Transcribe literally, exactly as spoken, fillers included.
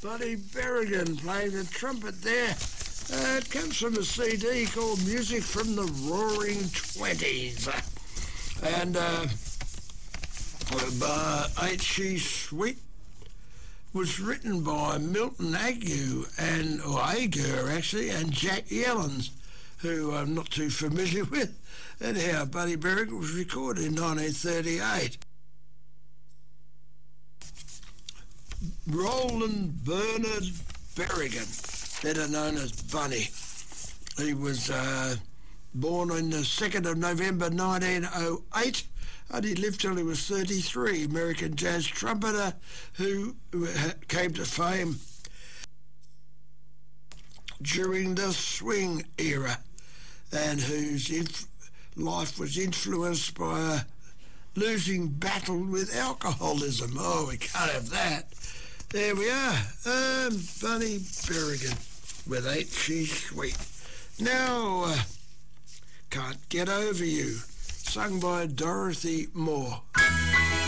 Buddy Berrigan playing the trumpet there. Uh, it comes from a C D called Music from the Roaring Twenties. And uh, uh, Ain't She Sweet was written by Milton Ague, and, or Agur actually, and Jack Yellens, who I'm not too familiar with. Anyhow, Buddy Berrigan was recorded in nineteen thirty-eight. Roland Bernard Berrigan, better known as Bunny. He was uh, born on the second of November nineteen oh eight, and he lived till he was thirty-three. American jazz trumpeter who came to fame during the swing era, and whose inf- life was influenced by a losing battle with alcoholism. Oh, we can't have that. There we are. Um, Bunny Berrigan with Ain't She Sweet. Now, uh, Can't Get Over You, sung by Dorothy Moore.